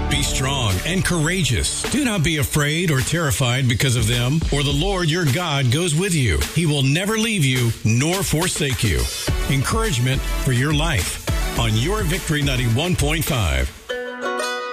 Be strong and courageous. Do not be afraid or terrified because of them, for the Lord your God goes with you. He will never leave you nor forsake you. Encouragement for your life on Your Victory 91.5.